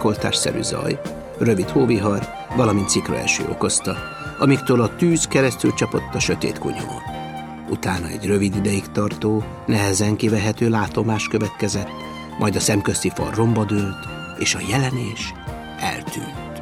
sikoltásszerű zaj, rövid hóvihar, valamint szikraeső okozta, amiktől a tűz keresztül csapott a sötét kunyhón. Utána egy rövid ideig tartó, nehezen kivehető látomás következett, majd a szemközti fal romba dőlt, és a jelenés eltűnt.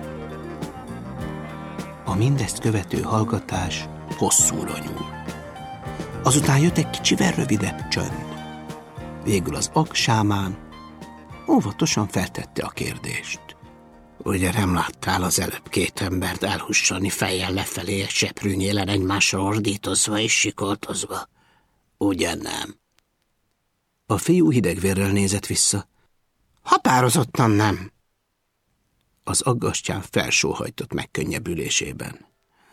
A mindezt követő hallgatás hosszúra nyúlt. Azután jött egy kicsivel rövidebb csönd. Végül az agsámán óvatosan feltette a kérdést. Ugye nem láttál az előbb két embert elhussani fejjel lefelé egy seprűnyélen egymásra ordítozva és sikoltozva? Ugye nem? A fiú hidegvérrel nézett vissza. Határozottan nem. Az aggastyán felsóhajtott megkönnyebbülésében.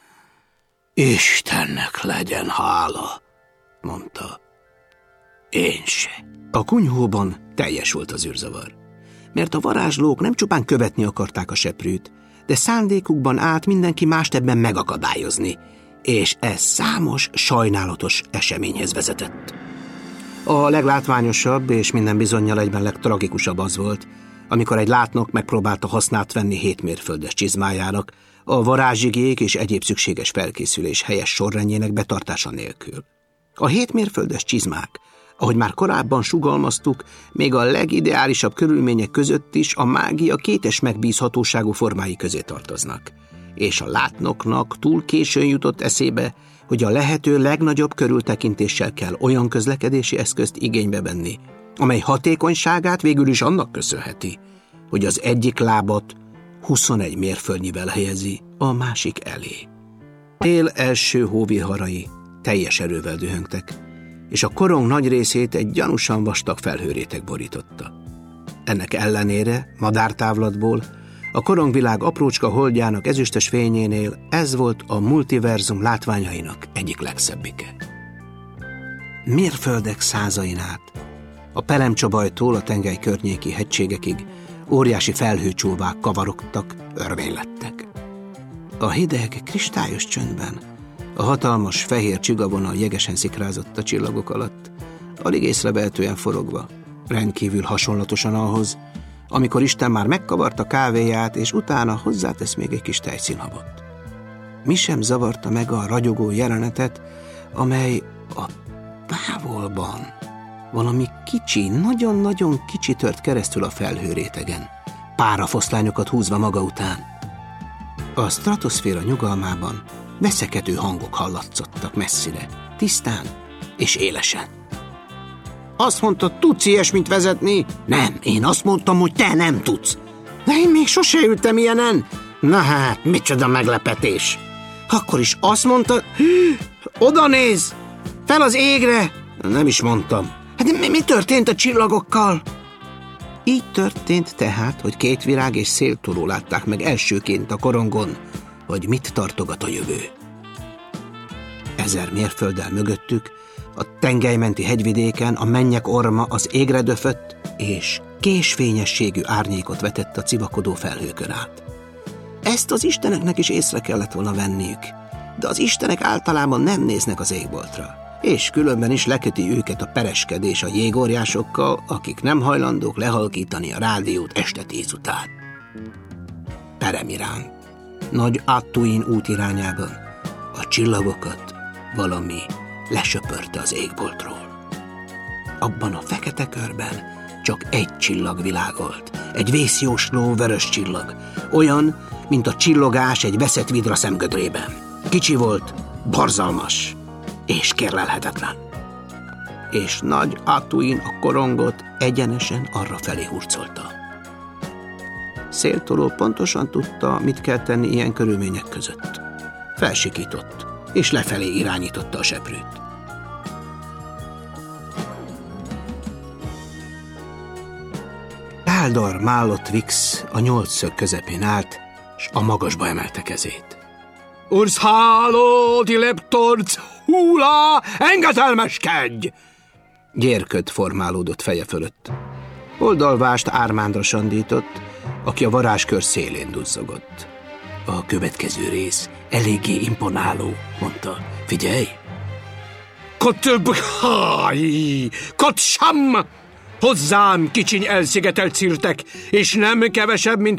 Istennek legyen hála, mondta. Én se. A kunyhóban teljes volt az űrzavar, mert a varázslók nem csupán követni akarták a seprűt, de szándékukban állt mindenki mást ebben megakadályozni, és ez számos sajnálatos eseményhez vezetett. A leglátványosabb és minden bizonnyal egyben legtragikusabb az volt, amikor egy látnok megpróbálta hasznát venni 7 mérföldes csizmájának, a varázsigék és egyéb szükséges felkészülés helyes sorrendjének betartása nélkül. A 7 mérföldes csizmák, ahogy már korábban sugallmaztuk, még a legideálisabb körülmények között is a mágia kétes megbízhatóságú formái közé tartoznak. És a látnoknak túl későn jutott eszébe, hogy a lehető legnagyobb körültekintéssel kell olyan közlekedési eszközt igénybe venni, amely hatékonyságát végül is annak köszönheti, hogy az egyik lábat 21 mérföldnyivel helyezi a másik elé. Tél első hóviharai teljes erővel dühöngtek, és a korong nagy részét egy gyanúsan vastag felhőréteg borította. Ennek ellenére, madártávlatból, a korongvilág aprócska holdjának ezüstös fényénél ez volt a multiverzum látványainak egyik legszebbike. Mérföldek százain át, a Pelemcsobajtól a tengely környéki hegységekig óriási felhőcsóvák kavarogtak, örvénylettek. A hideg, kristályos csöndben, a hatalmas fehér csigavonal jegesen szikrázott a csillagok alatt, alig észrevehetően forogva, rendkívül hasonlatosan ahhoz, amikor Isten már megkavarta kávéját, és utána hozzátesz még egy kis tejszínhabot. Mi sem zavarta meg a ragyogó jelenetet, amely a távolban valami kicsi, nagyon-nagyon kicsi tört keresztül a felhőrétegen, párafoszlányokat húzva maga után. A stratoszféra nyugalmában veszekedő hangok hallatszottak messzire, tisztán és élesen. Azt mondtad, tudsz ilyesmit vezetni? Nem, én azt mondtam, hogy te nem tudsz. De én még sose ültem ilyenen. Na hát, micsoda meglepetés. Akkor is azt mondtad, oda néz, fel az égre. Nem is mondtam. Hát mi történt a csillagokkal? Így történt tehát, hogy két virág és széltoló látták meg elsőként a korongon, hogy mit tartogat a jövő. 1000 mérfölddel mögöttük, a tengelymenti hegyvidéken a mennyek orma az égre döfött, és késfényességű árnyékot vetett a civakodó felhőkön át. Ezt az isteneknek is észre kellett volna venniük, de az istenek általában nem néznek az égboltra, és különben is leköti őket a pereskedés a jégóriásokkal, akik nem hajlandók lehalkítani a rádiót este 10 után. Peremirán, Nagy Attuin út irányában a csillagokat valami lesöpörte az égboltról. Abban a fekete körben csak egy csillag világolt, egy vészjósló vörös csillag, olyan, mint a csillogás egy veszett vidra szemgödrében. Kicsi volt, borzalmas és kérlelhetetlen. És Nagy Attuin a korongot egyenesen arra felé hurcolta. Széltoló pontosan tudta, mit kell tenni ilyen körülmények között. Felsikított, és lefelé irányította a seprűt. Gáldor Málott Vix a 8 szög közepén állt, s a magasba emelte kezét. Urs háló, ti leptorc, húlá, engedelmeskedj! Gyérköd formálódott feje fölött. Oldalvást Ármándra sandított, aki a varázskör szélén duzzogott. A következő rész eléggé imponáló, mondta. Figyelj! Kotsam! Hozzám, kicsiny elszigetelt cirtek, és nem kevesebb, mint